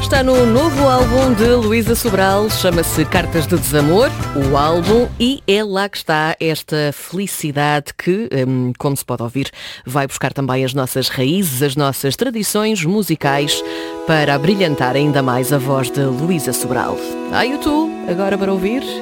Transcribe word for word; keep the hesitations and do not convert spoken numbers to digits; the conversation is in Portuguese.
Está no novo álbum de Luísa Sobral, chama-se Cartas de Desamor, o álbum, e é lá que está esta felicidade que, como se pode ouvir, vai buscar também as nossas raízes, as nossas tradições musicais para brilhantar ainda mais a voz de Luísa Sobral. Ai, o tu, agora para ouvir,